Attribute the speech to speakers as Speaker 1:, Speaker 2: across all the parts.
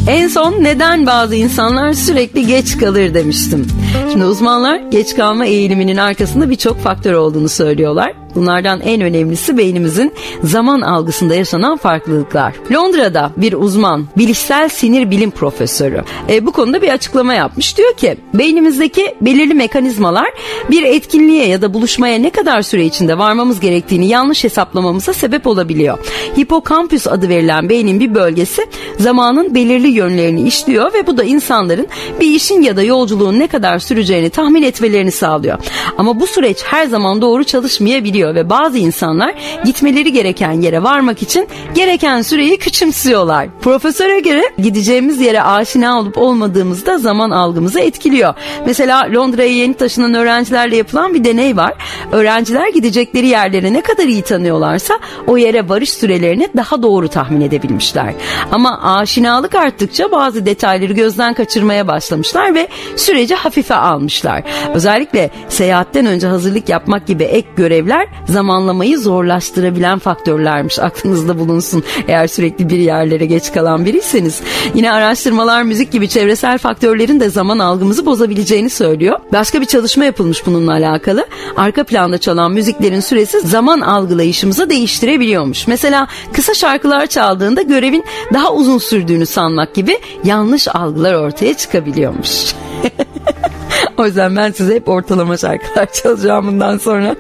Speaker 1: En son neden bazı insanlar sürekli geç kalır demiştim. Şimdi uzmanlar geç kalma eğiliminin arkasında birçok faktör olduğunu söylüyorlar. Bunlardan en önemlisi beynimizin zaman algısında yaşanan farklılıklar. Londra'da bir uzman, bilişsel sinir bilim profesörü bu konuda bir açıklama yapmış. Diyor ki beynimizdeki belirli mekanizmalar bir etkinliğe ya da buluşmaya ne kadar süre içinde varmamız gerektiğini yanlış hesaplamamıza sebep olabiliyor. Hipokampüs adı verilen beynin bir bölgesi zamanın belirli yönlerini işliyor ve bu da insanların bir işin ya da yolculuğun ne kadar süreceğini tahmin etmelerini sağlıyor. Ama bu süreç her zaman doğru çalışmayabiliyor ve bazı insanlar gitmeleri gereken yere varmak için gereken süreyi küçümsüyorlar. Profesöre göre gideceğimiz yere aşina olup olmadığımızda zaman algımızı etkiliyor. Mesela Londra'ya yeni taşınan öğrencilerle yapılan bir deney var. Öğrenciler gidecekleri yerleri ne kadar iyi tanıyorlarsa o yere varış sürelerini daha doğru tahmin edebilmişler. Ama aşinalık arttıkça bazı detayları gözden kaçırmaya başlamışlar ve süreci hafife almışlar. Özellikle seyahatten önce hazırlık yapmak gibi ek görevler zamanlamayı zorlaştırabilen faktörlermiş. Aklınızda bulunsun eğer sürekli bir yerlere geç kalan biriyseniz. Yine araştırmalar müzik gibi çevresel faktörlerin de zaman algımızı bozabileceğini söylüyor. Başka bir çalışma yapılmış bununla alakalı. Arka planda çalan müziklerin süresi zaman algılayışımızı değiştirebiliyormuş. Mesela kısa şarkılar çaldığında görevin daha uzun sürdüğünü sanmak gibi yanlış algılar ortaya çıkabiliyormuş. O yüzden ben size hep ortalama şarkılar çalacağım bundan sonra.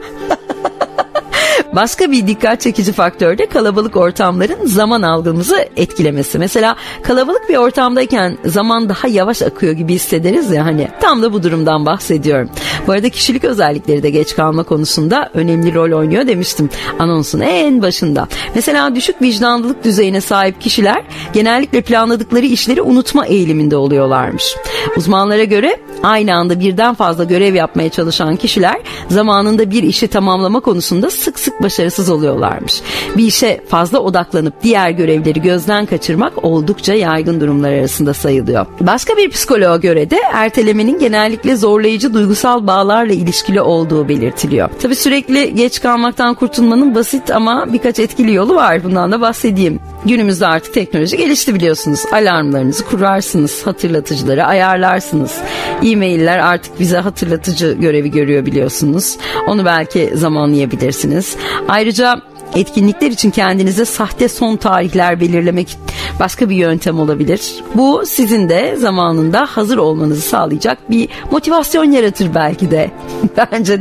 Speaker 1: Başka bir dikkat çekici faktör de kalabalık ortamların zaman algımızı etkilemesi. Mesela kalabalık bir ortamdayken zaman daha yavaş akıyor gibi hissederiz ya hani. Tam da bu durumdan bahsediyorum. Bu arada kişilik özellikleri de geç kalma konusunda önemli rol oynuyor demiştim anonsun en başında. Mesela düşük vicdanlılık düzeyine sahip kişiler genellikle planladıkları işleri unutma eğiliminde oluyorlarmış. Uzmanlara göre aynı anda birden fazla görev yapmaya çalışan kişiler zamanında bir işi tamamlama konusunda sık sık başarısız oluyorlarmış. Bir işe fazla odaklanıp diğer görevleri gözden kaçırmak oldukça yaygın durumlar arasında sayılıyor. Başka bir psikoloğa göre de ertelemenin genellikle zorlayıcı duygusal bağlarla ilişkili olduğu belirtiliyor. Tabii sürekli geç kalmaktan kurtulmanın basit ama birkaç etkili yolu var. Bundan da bahsedeyim. Günümüzde artık teknoloji gelişti biliyorsunuz. Alarmlarınızı kurarsınız, hatırlatıcıları ayarlarsınız. E-mailler artık bize hatırlatıcı görevi görüyor biliyorsunuz. Onu belki zamanlayabilirsiniz. Ayrıca etkinlikler için kendinize sahte son tarihler belirlemek başka bir yöntem olabilir. Bu sizin de zamanında hazır olmanızı sağlayacak bir motivasyon yaratır belki de. Bence